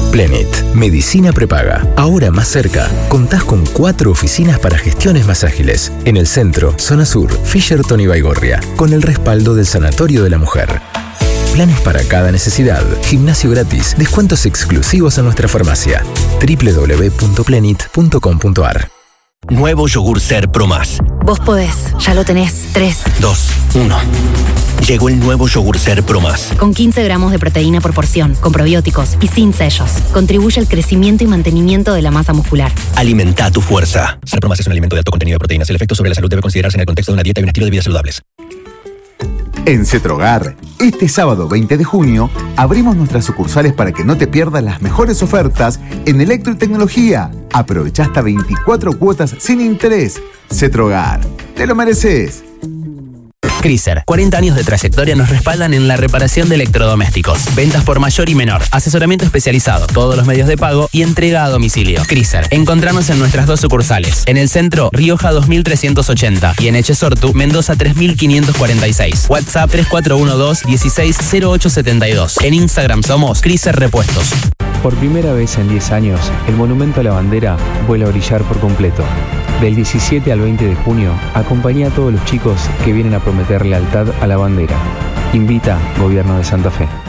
Plenit, medicina prepaga. Ahora más cerca, contás con 4 oficinas para gestiones más ágiles. En el centro, zona sur, Fisherton y Baigorria, con el respaldo del Sanatorio de la Mujer. Planes para cada necesidad, gimnasio gratis, descuentos exclusivos en nuestra farmacia. www.plenit.com.ar. Nuevo yogur Ser Pro Más. Vos podés, ya lo tenés. 3, 2, 1. Llegó el nuevo yogur Ser Pro Más. Con 15 gramos de proteína por porción, con probióticos y sin sellos. Contribuye al crecimiento y mantenimiento de la masa muscular. Alimenta tu fuerza. Ser Pro Más es un alimento de alto contenido de proteínas. El efecto sobre la salud debe considerarse en el contexto de una dieta y un estilo de vida saludables. En Cetrogar, este sábado 20 de junio, abrimos nuestras sucursales para que no te pierdas las mejores ofertas en electro y tecnología. Aprovecha hasta 24 cuotas sin interés. Cetrogar, te lo mereces. Chrysler, 40 años de trayectoria nos respaldan en la reparación de electrodomésticos. Ventas por mayor y menor, asesoramiento especializado, todos los medios de pago y entrega a domicilio. Chrysler, encontrarnos en nuestras 2 sucursales. En el centro, Rioja 2380 y en Echesortu, Mendoza 3546. WhatsApp 3412-160872. En Instagram somos Chrysler Repuestos. Por primera vez en 10 años, el Monumento a la Bandera vuelve a brillar por completo. Del 17 al 20 de junio, acompaña a todos los chicos que vienen a prometer lealtad a la bandera. Invita Gobierno de Santa Fe.